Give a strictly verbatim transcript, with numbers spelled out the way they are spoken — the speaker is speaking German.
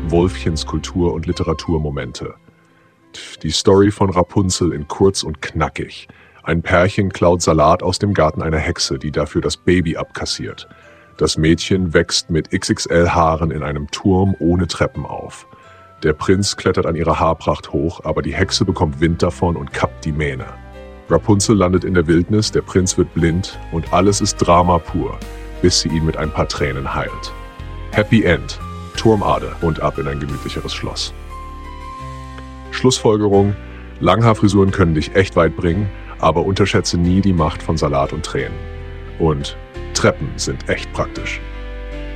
Wolfchens Kultur- und Literaturmomente. Die Story von Rapunzel in kurz und knackig. Ein Pärchen klaut Salat aus dem Garten einer Hexe, die dafür das Baby abkassiert. Das Mädchen wächst mit X X L-Haaren in einem Turm ohne Treppen auf. Der Prinz klettert an ihrer Haarpracht hoch, aber die Hexe bekommt Wind davon und kappt die Mähne. Rapunzel landet in der Wildnis, der Prinz wird blind und alles ist Drama pur, bis sie ihn mit ein paar Tränen heilt. Happy End, Turmade und ab in ein gemütlicheres Schloss. Schlussfolgerung: Langhaarfrisuren können dich echt weit bringen, aber unterschätze nie die Macht von Salat und Tränen. Und Treppen sind echt praktisch.